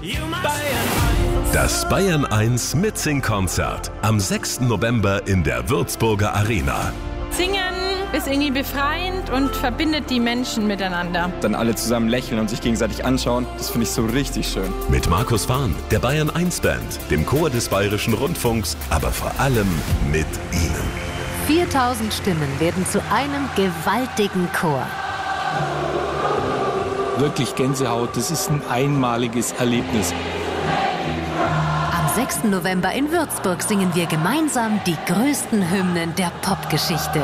Das Bayern 1 Mitsing-Konzert am 6. November in der Würzburger Arena. Singen ist irgendwie befreiend und verbindet die Menschen miteinander. Dann alle zusammen lächeln und sich gegenseitig anschauen, das finde ich so richtig schön. Mit Markus Fahn, der Bayern 1 Band, dem Chor des Bayerischen Rundfunks, aber vor allem mit Ihnen. 4000 Stimmen werden zu einem gewaltigen Chor. Wirklich Gänsehaut, das ist ein einmaliges Erlebnis. Am 6. November in Würzburg singen wir gemeinsam die größten Hymnen der Popgeschichte.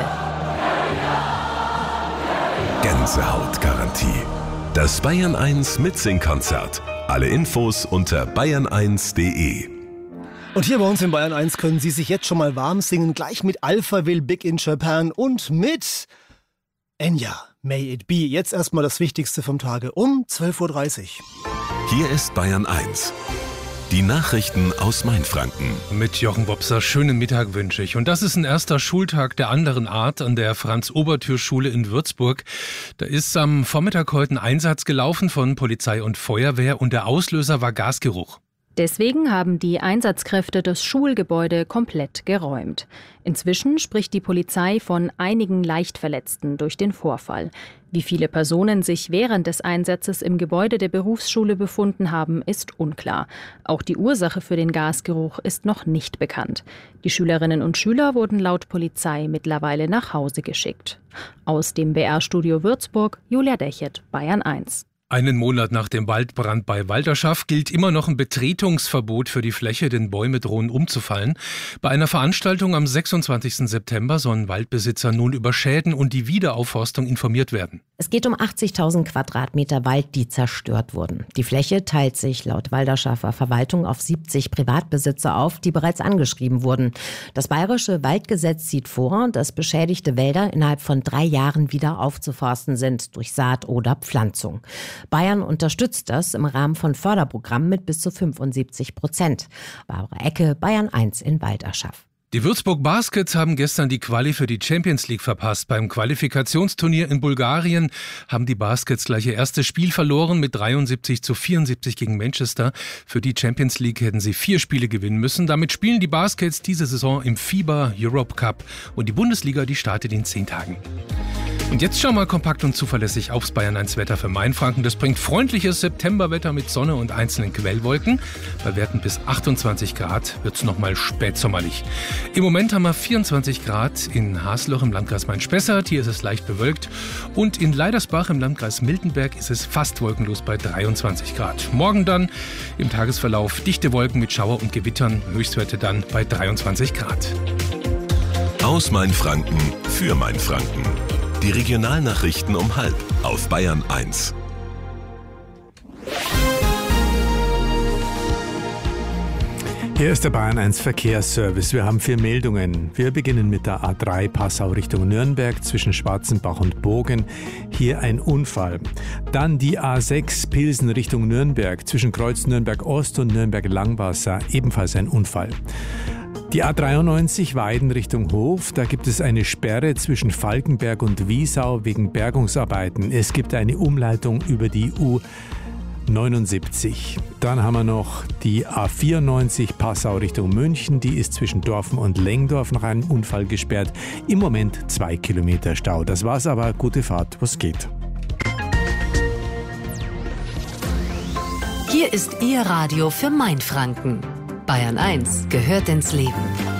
Gänsehautgarantie. Das Bayern 1 Mitsing-Konzert. Alle Infos unter bayern1.de. Und hier bei uns in Bayern 1 können Sie sich jetzt schon mal warm singen, gleich mit Alphaville, Big in Japan und mit Enya, May It Be. Jetzt erstmal das Wichtigste vom Tage um 12.30 Uhr. Hier ist Bayern 1. Die Nachrichten aus Mainfranken. Mit Jochen Wopser, schönen Mittag wünsche ich. Und das ist ein erster Schultag der anderen Art an der Franz-Obertür-Schule in Würzburg. Da ist am Vormittag heute ein Einsatz gelaufen von Polizei und Feuerwehr und der Auslöser war Gasgeruch. Deswegen haben die Einsatzkräfte das Schulgebäude komplett geräumt. Inzwischen spricht die Polizei von einigen Leichtverletzten durch den Vorfall. Wie viele Personen sich während des Einsatzes im Gebäude der Berufsschule befunden haben, ist unklar. Auch die Ursache für den Gasgeruch ist noch nicht bekannt. Die Schülerinnen und Schüler wurden laut Polizei mittlerweile nach Hause geschickt. Aus dem BR-Studio Würzburg, Julia Dechert, Bayern 1. Einen Monat nach dem Waldbrand bei Walderschaft gilt immer noch ein Betretungsverbot für die Fläche, denn Bäume drohen umzufallen. Bei einer Veranstaltung am 26. September sollen Waldbesitzer nun über Schäden und die Wiederaufforstung informiert werden. Es geht um 80.000 Quadratmeter Wald, die zerstört wurden. Die Fläche teilt sich laut Walderschafter Verwaltung auf 70 Privatbesitzer auf, die bereits angeschrieben wurden. Das Bayerische Waldgesetz sieht vor, dass beschädigte Wälder innerhalb von 3 Jahren wieder aufzuforsten sind durch Saat oder Pflanzung. Bayern unterstützt das im Rahmen von Förderprogrammen mit bis zu 75%. Barbara Ecke, Bayern 1 in Walderschaft. Die Würzburg Baskets haben gestern die Quali für die Champions League verpasst. Beim Qualifikationsturnier in Bulgarien haben die Baskets gleich ihr erstes Spiel verloren mit 73-74 gegen Manchester. Für die Champions League hätten sie 4 Spiele gewinnen müssen. Damit spielen die Baskets diese Saison im FIBA Europe Cup und die Bundesliga, die startet in 10 Tagen. Und jetzt schau mal kompakt und zuverlässig aufs Bayern 1 Wetter für Mainfranken. Das bringt freundliches Septemberwetter mit Sonne und einzelnen Quellwolken. Bei Werten bis 28 Grad wird es nochmal spätsommerlich. Im Moment haben wir 24 Grad in Hasloch im Landkreis Main-Spessart. Hier ist es leicht bewölkt. Und in Leidersbach im Landkreis Miltenberg ist es fast wolkenlos bei 23 Grad. Morgen dann im Tagesverlauf dichte Wolken mit Schauer und Gewittern. Höchstwerte dann bei 23 Grad. Aus Mainfranken für Mainfranken. Die Regionalnachrichten um 12:30 auf Bayern 1. Hier ist der Bayern 1 Verkehrsservice. Wir haben 4 Meldungen. Wir beginnen mit der A3 Passau Richtung Nürnberg zwischen Schwarzenbach und Bogen. Hier ein Unfall. Dann die A6 Pilsen Richtung Nürnberg zwischen Kreuz Nürnberg Ost und Nürnberg Langwasser. Ebenfalls ein Unfall. Die A93 Weiden Richtung Hof, da gibt es eine Sperre zwischen Falkenberg und Wiesau wegen Bergungsarbeiten. Es gibt eine Umleitung über die U79. Dann haben wir noch die A94 Passau Richtung München, die ist zwischen Dorfen und Lengdorf nach einem Unfall gesperrt. Im Moment 2 Kilometer Stau. Das war's aber, gute Fahrt, was geht. Hier ist Ihr Radio für Mainfranken. Bayern 1 gehört ins Leben.